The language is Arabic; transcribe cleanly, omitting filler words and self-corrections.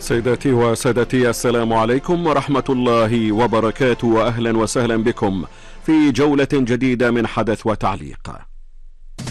سيداتي وسادتي، السلام عليكم ورحمة الله وبركاته، وأهلا وسهلا بكم في جولة جديدة من حدث وتعليق.